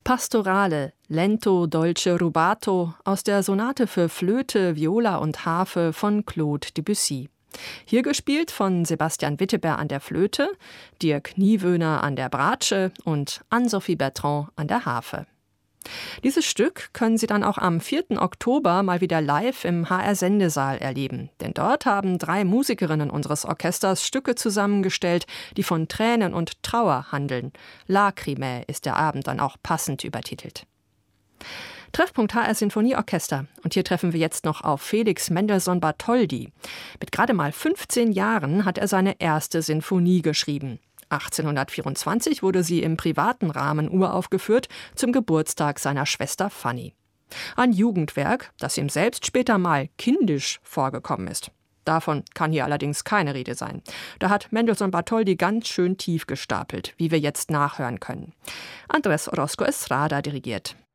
Pastorale, Lento dolce rubato aus der Sonate für Flöte, Viola und Harfe von Claude Debussy. Hier gespielt von Sebastian Witteber an der Flöte, Dirk Niewöhner an der Bratsche und Anne-Sophie Bertrand an der Harfe. Dieses Stück können Sie dann auch am 4. Oktober mal wieder live im HR-Sendesaal erleben. Denn dort haben 3 Musikerinnen unseres Orchesters Stücke zusammengestellt, die von Tränen und Trauer handeln. Lacrimae ist der Abend dann auch passend übertitelt. Treffpunkt HR Sinfonieorchester. Und hier treffen wir jetzt noch auf Felix Mendelssohn Bartholdy. Mit gerade mal 15 Jahren hat er seine erste Sinfonie geschrieben. 1824 wurde sie im privaten Rahmen uraufgeführt zum Geburtstag seiner Schwester Fanny. Ein Jugendwerk, das ihm selbst später mal kindisch vorgekommen ist. Davon kann hier allerdings keine Rede sein. Da hat Mendelssohn Bartholdy ganz schön tief gestapelt, wie wir jetzt nachhören können. Andrés Orozco Estrada dirigiert.